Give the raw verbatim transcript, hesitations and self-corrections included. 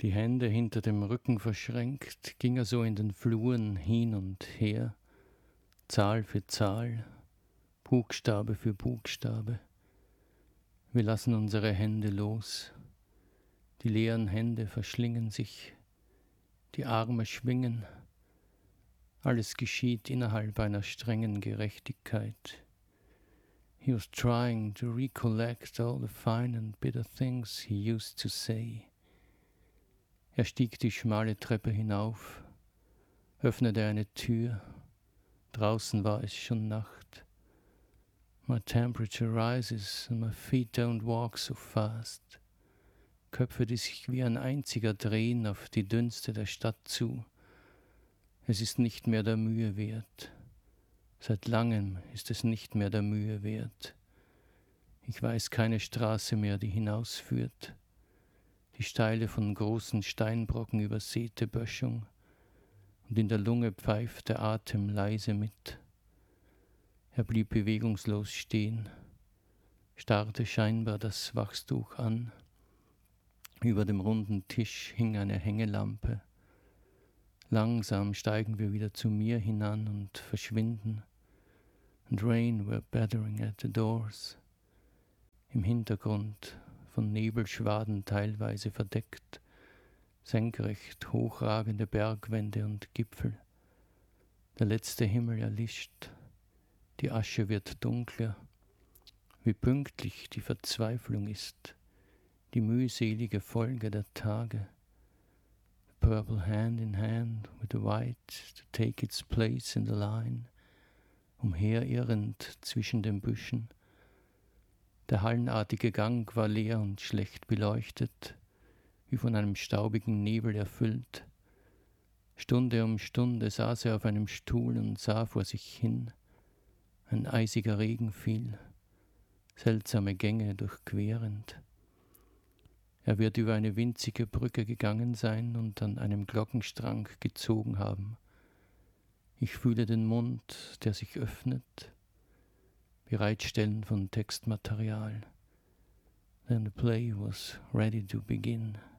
Die Hände hinter dem Rücken verschränkt, ging er so in den Fluren hin und her, Zahl für Zahl, Buchstabe für Buchstabe. Wir lassen unsere Hände los, die leeren Hände verschlingen sich, die Arme schwingen, alles geschieht innerhalb einer strengen Gerechtigkeit. He was trying to recollect all the fine and bitter things he used to say. Er stieg die schmale Treppe hinauf, öffnete eine Tür. Draußen war es schon Nacht. My temperature rises and my feet don't walk so fast. Köpfe, die sich wie ein einziger drehen auf die Dünste der Stadt zu. Es ist nicht mehr der Mühe wert. Seit langem ist es nicht mehr der Mühe wert. Ich weiß keine Straße mehr, die hinausführt. Die steile von großen Steinbrocken übersäte Böschung, und in der Lunge pfeift der Atem leise mit. Er blieb bewegungslos stehen, starrte scheinbar das Wachstuch an. Über dem runden Tisch hing eine Hängelampe. Langsam steigen wir wieder zu mir hinan und verschwinden. And rain were battering at the doors. Im Hintergrund, von Nebelschwaden teilweise verdeckt, senkrecht hochragende Bergwände und Gipfel. Der letzte Himmel erlischt, die Asche wird dunkler. Wie pünktlich die Verzweiflung ist, die mühselige Folge der Tage. The purple hand in hand with the white to take its place in the line, umherirrend zwischen den Büschen. Der hallenartige Gang war leer und schlecht beleuchtet, wie von einem staubigen Nebel erfüllt. Stunde um Stunde saß er auf einem Stuhl und sah vor sich hin. Ein eisiger Regen fiel, seltsame Gänge durchquerend. Er wird über eine winzige Brücke gegangen sein und an einem Glockenstrang gezogen haben. Ich fühle den Mund, der sich öffnet, Bereitstellen von Textmaterial. Then the play was ready to begin.